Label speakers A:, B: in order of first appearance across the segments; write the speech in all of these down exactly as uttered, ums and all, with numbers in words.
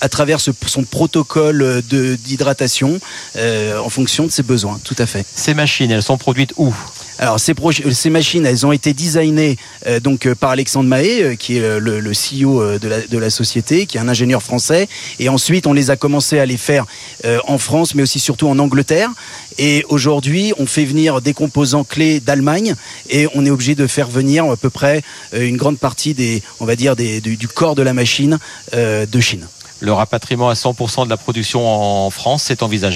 A: à travers ce, son protocole de, d'hydratation euh, en fonction de ses besoins, tout à fait.
B: Ces machines, elles sont produites où ?
A: Alors ces, proje- ces machines, elles ont été designées euh, donc euh, par Alexandre Mahé, euh, qui est euh, le, le C E O euh, de, la, de la société, qui est un ingénieur français. Et ensuite, on les a commencé à les faire euh, en France, mais aussi surtout en Angleterre. Et aujourd'hui, on fait venir des composants clés d'Allemagne, et on est obligé de faire venir à peu près euh, une grande partie des, on va dire, des, du, du corps de la machine euh, de Chine.
B: Le rapatriement à cent pour cent de la production en France, c'est envisageable ?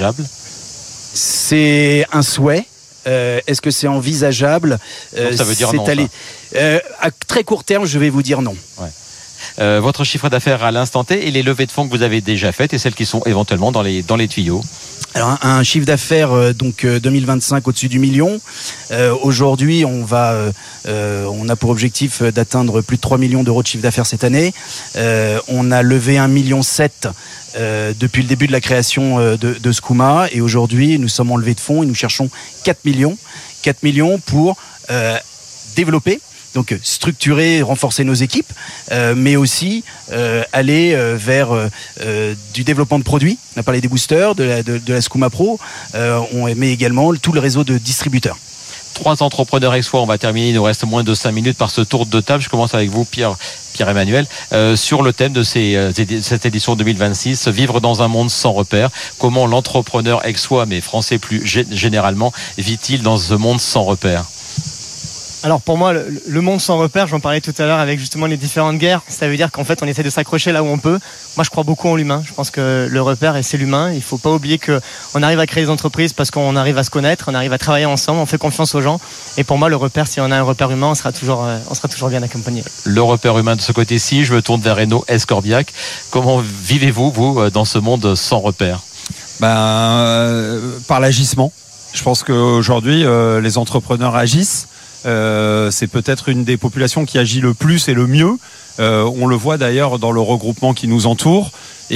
A: C'est un souhait. Euh, est-ce que c'est envisageable ?
B: euh, Donc ça veut dire non.
A: Allé... Euh, à très court terme, je vais vous dire non.
B: Ouais. Euh, votre chiffre d'affaires à l'instant T et les levées de fonds que vous avez déjà faites et celles qui sont éventuellement dans les, dans les tuyaux.
A: Alors un, un chiffre d'affaires euh, donc euh, deux mille vingt-cinq au-dessus du million. Euh, aujourd'hui, on va, euh, on a pour objectif d'atteindre plus de trois millions d'euros de chiffre d'affaires cette année. Euh, on a levé un virgule sept million euh, depuis le début de la création euh, de, de Skouma, et aujourd'hui, nous sommes en levée de fonds et nous cherchons quatre millions, quatre millions pour euh, développer. Donc structurer, renforcer nos équipes, euh, mais aussi euh, aller euh, vers euh, du développement de produits. On a parlé des boosters, de la, de, de la Skouma Pro, euh, on met également tout le réseau de distributeurs.
B: Trois entrepreneurs ex-foi, on va terminer, il nous reste moins de cinq minutes par ce tour de table. Je commence avec vous, Pierre, Pierre-Emmanuel, euh, sur le thème de ces, euh, cette édition deux mille vingt-six, vivre dans un monde sans repères. Comment l'entrepreneur ex-foi, mais français plus gé- généralement, vit-il dans ce monde sans repères ?
C: Alors pour moi, le, le monde sans repères, j'en parlais tout à l'heure avec justement les différentes guerres, ça veut dire qu'en fait on essaie de s'accrocher là où on peut. Moi je crois beaucoup en l'humain, je pense que le repère c'est l'humain. Il ne faut pas oublier qu'on arrive à créer des entreprises parce qu'on arrive à se connaître, on arrive à travailler ensemble, on fait confiance aux gens. Et pour moi le repère, si on a un repère humain, on sera toujours, on sera toujours bien accompagné.
B: Le repère humain de ce côté-ci, je me tourne vers Renaud Escorbiac. Comment vivez-vous, vous, dans ce monde sans repères ?
D: Ben, euh, par l'agissement. Je pense qu'aujourd'hui, euh, les entrepreneurs agissent. Euh, c'est peut-être une des populations qui agit le plus et le mieux. Euh, on le voit d'ailleurs dans le regroupement qui nous entoure.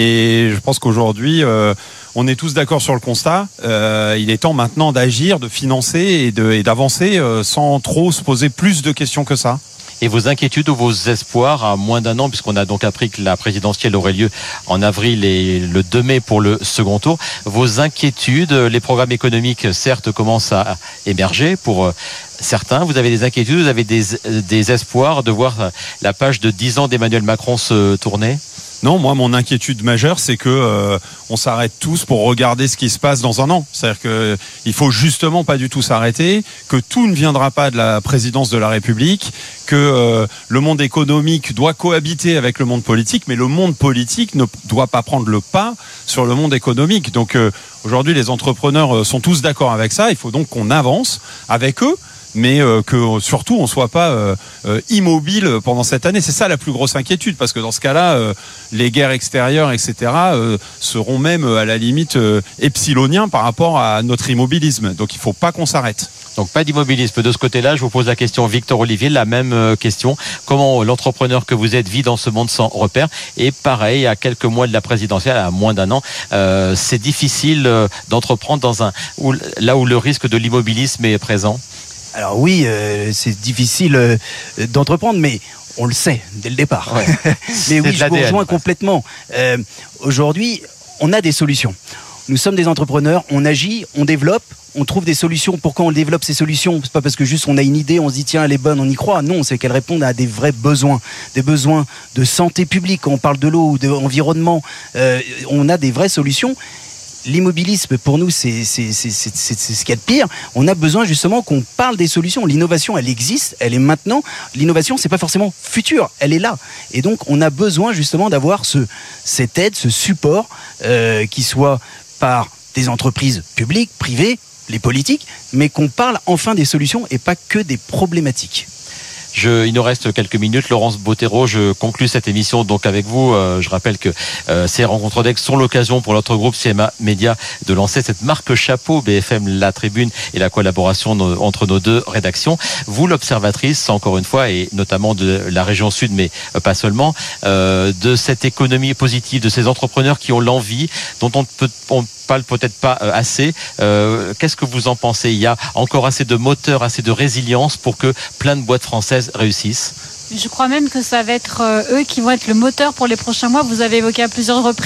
D: Et je pense qu'aujourd'hui, euh, on est tous d'accord sur le constat. Euh, il est temps maintenant d'agir, de financer et, de, et d'avancer euh, sans trop se poser plus de questions que ça.
B: Et vos inquiétudes ou vos espoirs à moins d'un an, puisqu'on a donc appris que la présidentielle aurait lieu en avril et le deux mai pour le second tour. Vos inquiétudes, les programmes économiques certes commencent à émerger pour certains. Vous avez des inquiétudes, vous avez des, des espoirs de voir la page de dix ans d'Emmanuel Macron se tourner ?
D: Non, moi, mon inquiétude majeure, c'est que euh, on s'arrête tous pour regarder ce qui se passe dans un an. C'est-à-dire que il faut justement pas du tout s'arrêter, que tout ne viendra pas de la présidence de la République, que euh, le monde économique doit cohabiter avec le monde politique, mais le monde politique ne doit pas prendre le pas sur le monde économique. Donc euh, aujourd'hui, les entrepreneurs sont tous d'accord avec ça. Il faut donc qu'on avance avec eux, mais euh, que surtout on soit pas euh, euh, immobile pendant cette année. C'est ça la plus grosse inquiétude, parce que dans ce cas-là, euh, les guerres extérieures, et cetera, euh, seront même à la limite euh, epsiloniens par rapport à notre immobilisme. Donc il faut pas qu'on s'arrête.
B: Donc pas d'immobilisme de ce côté-là. Je vous pose la question, Victor Olivier, la même euh, question. Comment l'entrepreneur que vous êtes vit dans ce monde sans repères ? Et pareil, à quelques mois de la présidentielle, à moins d'un an, euh, c'est difficile euh, d'entreprendre dans un où, là où le risque de l'immobilisme est présent.
A: Alors oui, euh, c'est difficile euh, d'entreprendre, mais on le sait dès le départ. Ouais. Mais oui, je vous rejoins complètement. Euh, aujourd'hui, on a des solutions. Nous sommes des entrepreneurs, on agit, on développe, on trouve des solutions. Pourquoi on développe ces solutions ? C'est pas parce que juste on a une idée, on se dit tiens elle est bonne, on y croit. Non, c'est qu'elles répondent à des vrais besoins, des besoins de santé publique. Quand on parle de l'eau ou de l'environnement, euh, on a des vraies solutions. L'immobilisme, pour nous, c'est, c'est, c'est, c'est, c'est, c'est ce qu'il y a de pire. On a besoin justement qu'on parle des solutions. L'innovation, elle existe, elle est maintenant. L'innovation, c'est pas forcément futur, elle est là. Et donc, on a besoin justement d'avoir ce, cette aide, ce support, euh, qui soit par des entreprises publiques, privées, les politiques, mais qu'on parle enfin des solutions et pas que des problématiques.
B: Je, il nous reste quelques minutes. Laurence Bottero, je conclus cette émission donc avec vous. Euh, je rappelle que euh, ces rencontres d'Aix sont l'occasion pour notre groupe C M A Média de lancer cette marque chapeau B F M La Tribune et la collaboration no, entre nos deux rédactions. Vous, l'observatrice, encore une fois, et notamment de la région sud, mais pas seulement, euh, de cette économie positive, de ces entrepreneurs qui ont l'envie, dont on peut... On parle peut-être pas assez. Euh, qu'est-ce que vous en pensez ? Il y a encore assez de moteur, assez de résilience pour que plein de boîtes françaises réussissent ?
E: Je crois même que ça va être eux qui vont être le moteur pour les prochains mois. Vous avez évoqué à plusieurs reprises